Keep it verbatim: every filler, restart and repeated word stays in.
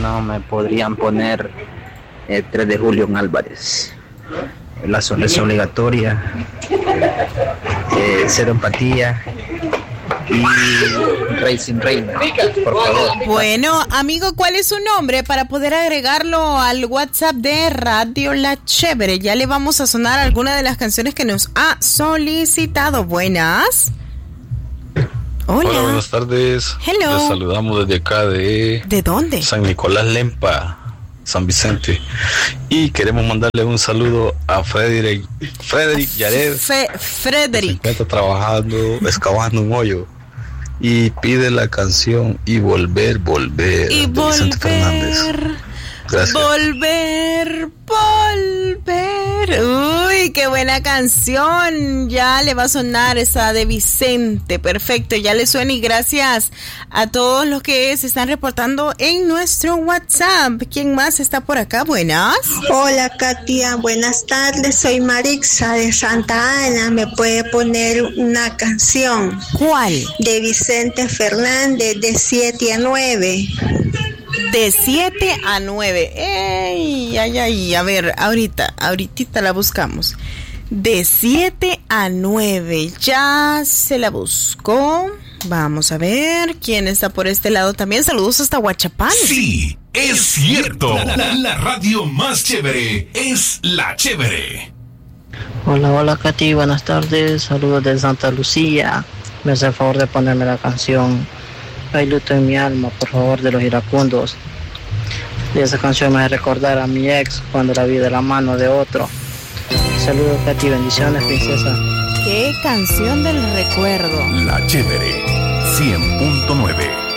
No me podrían poner el tres de julio en Álvarez. La sonrisa obligatoria, eh, cero empatía y Racing Reina, por favor. Bueno, amigo, ¿cuál es su nombre para poder agregarlo al WhatsApp de Radio La Chévere? Ya le vamos a sonar alguna de las canciones que nos ha solicitado. Buenas. Hola. Hola, buenas tardes. Hello. Les saludamos desde acá de... ¿De dónde? San Nicolás Lempa, San Vicente. Y queremos mandarle un saludo a Frederick, Frederick Yared. Fe, Frederick. Que está trabajando, excavando un hoyo. Y pide la canción Y Volver, Volver. Y de Vicente Fernández. Gracias. Volver, volver. Uy, qué buena canción. Ya le va a sonar esa de Vicente. Perfecto, ya le suena y gracias a todos los que se están reportando en nuestro WhatsApp. ¿Quién más está por acá? Buenas. Hola, Katia. Buenas tardes. Soy Marixa de Santa Ana. ¿Me puede poner una canción? ¿Cuál? De Vicente Fernández, de siete a nueve. De siete a nueve. Ey, ay, ay, a ver, ahorita, ahorita la buscamos. De siete a nueve. Ya se la buscó. Vamos a ver quién está por este lado también. Saludos hasta Huachapán. Sí, es cierto. La, la, la radio más chévere es La Chévere. Hola, hola, Katy. Buenas tardes. Saludos de Santa Lucía. Me hace el favor de ponerme la canción Hay luto en mi alma, por favor, de los iracundos. Y esa canción me hace recordar a mi ex cuando la vi de la mano de otro. Saludos, Katy, bendiciones, princesa. Qué canción del recuerdo. La Chévere, cien punto nueve.